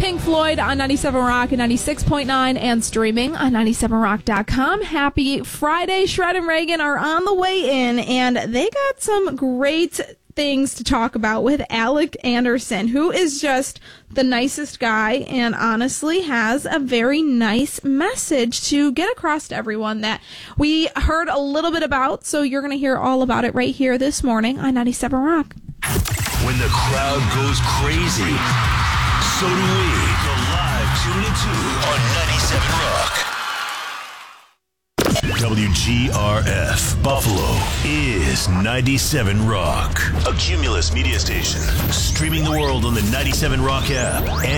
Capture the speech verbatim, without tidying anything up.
Pink Floyd on ninety-seven Rock and ninety-six point nine and streaming on ninety-seven rock dot com. Happy Friday. Shred and Reagan are on the way in, and they got some great things to talk about with Alec Anderson, who is just the nicest guy and honestly has a very nice message to get across to everyone that we heard a little bit about. So you're going to hear all about it right here this morning on ninety-seven Rock. When the crowd goes crazy, so do we. The live tune into on ninety-seven Rock. W G R F Buffalo is ninety-seven Rock. A Cumulus media station. Streaming the world on the ninety-seven Rock app.